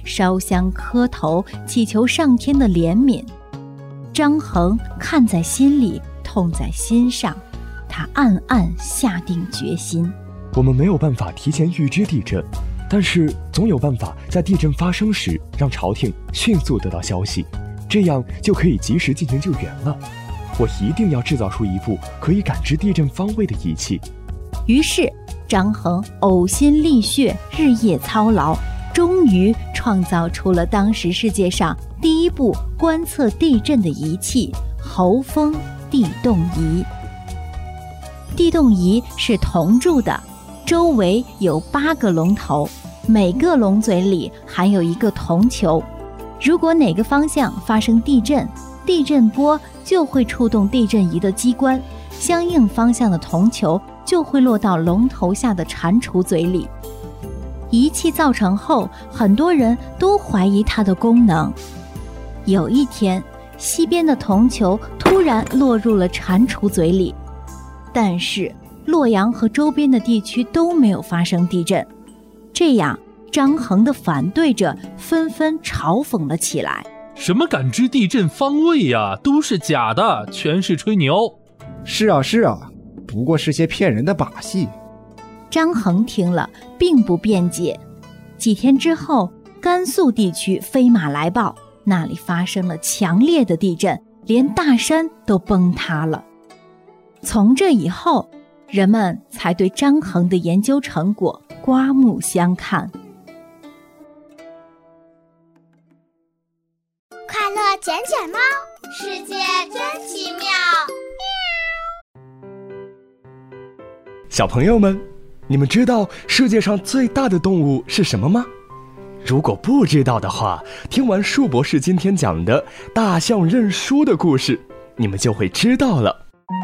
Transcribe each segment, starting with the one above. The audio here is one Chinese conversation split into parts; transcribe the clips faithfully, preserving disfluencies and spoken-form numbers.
烧香磕头，祈求上天的怜悯。张衡看在心里，痛在心上，他暗暗下定决心。 我们没有办法提前预知地震，但是总有办法在地震发生时让朝廷迅速得到消息，这样就可以及时进行救援了。我一定要制造出一部可以感知地震方位的仪器。 于是张衡呕心沥血，日夜操劳，终于创造出了当时世界上第一部观测地震的仪器——侯风地动仪。地动仪是铜铸的，周围有八个龙头，每个龙嘴里含有一个铜球。如果哪个方向发生地震，地震波就会触动地震仪的机关，相应方向的铜球就会落到龙头下的蟾蜍嘴里。仪器造成后，很多人都怀疑它的功能。有一天，西边的铜球突然落入了蟾蜍嘴里，但是洛阳和周边的地区都没有发生地震。这样，张衡的反对者纷纷嘲讽了起来： 什么感知地震方位呀，都是假的，全是吹牛。 是啊是啊，不过是些骗人的把戏。 张衡听了并不辩解。几天之后，甘肃地区飞马来报，那里发生了强烈的地震，连大山都崩塌了。从这以后，人们才对张衡的研究成果刮目相看。 快乐捡捡猫，世界真奇妙。 小朋友们，你们知道世界上最大的动物是什么吗？如果不知道的话，听完树博士今天讲的大象认输的故事，你们就会知道了。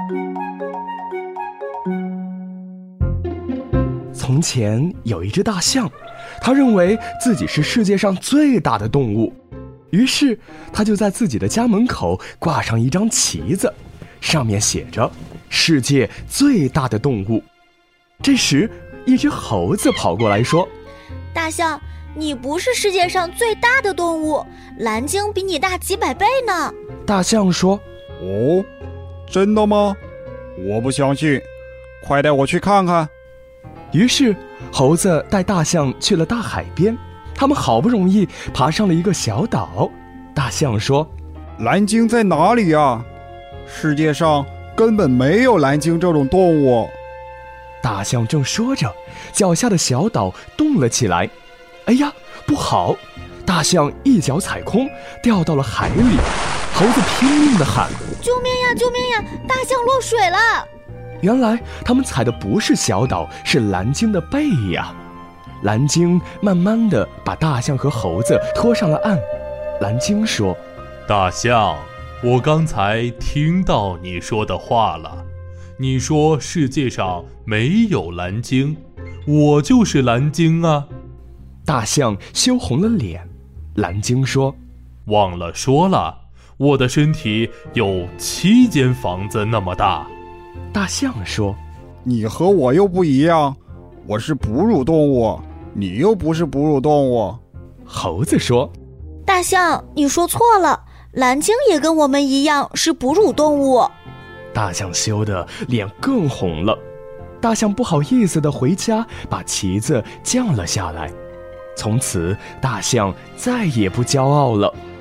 从前有一只大象，它认为自己是世界上最大的动物，于是它就在自己的家门口挂上一张旗子，上面写着世界最大的动物。这时一只猴子跑过来说： 大象，你不是世界上最大的动物，蓝鲸比你大几百倍呢。 大象说： 哦，真的吗？我不相信，快带我去看看。 于是猴子带大象去了大海边，他们好不容易爬上了一个小岛。大象说： 蓝鲸在哪里呀？世界上根本没有蓝鲸这种动物。 大象正说着，脚下的小岛动了起来。哎呀，不好！大象一脚踩空，掉到了海里。猴子拼命地喊： 救命呀，救命呀，大象落水了！ 原来他们踩的不是小岛，是蓝鲸的背呀。蓝鲸慢慢地把大象和猴子拖上了岸。蓝鲸说： 大象，我刚才听到你说的话了，你说世界上没有蓝鲸，我就是蓝鲸啊。 大象羞红了脸。蓝鲸说： 忘了说了，我的身体有七间房子那么大。 大象说： 你和我又不一样，我是哺乳动物，你又不是哺乳动物。 猴子说： 大象，你说错了，蓝鲸也跟我们一样是哺乳动物。 大象羞得脸更红了。大象不好意思地回家，把旗子降了下来。从此大象再也不骄傲了。